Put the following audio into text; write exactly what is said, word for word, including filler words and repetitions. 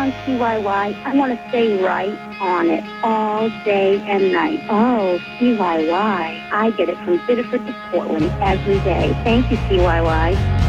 on C Y Y, I want to stay right on it all day and night. Oh, C Y Y. I get it from Biddeford to Portland every day. Thank you, C Y Y.